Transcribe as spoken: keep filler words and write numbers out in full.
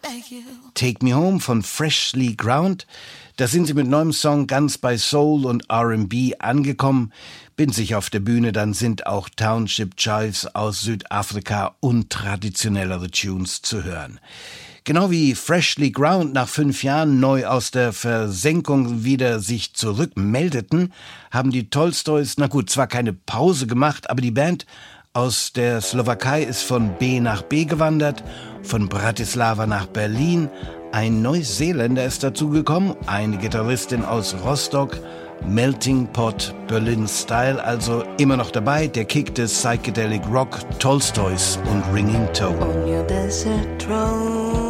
Take Me Home von Freshly Ground. Da sind sie mit neuem Song ganz bei Soul und R and B angekommen. Bin sich auf der Bühne, dann sind auch Township Jives aus Südafrika und traditionellere Tunes zu hören. Genau wie Freshly Ground nach fünf Jahren neu aus der Versenkung wieder sich zurückmeldeten, haben die Tolstoys, na gut, zwar keine Pause gemacht, aber die Band aus der Slowakei ist von B nach B gewandert, von Bratislava nach Berlin. Ein Neuseeländer ist dazugekommen, eine Gitarristin aus Rostock, Melting Pot Berlin Style, also immer noch dabei, der Kick des Psychedelic Rock, Tolstoys und Ringing Tone. On your desert throne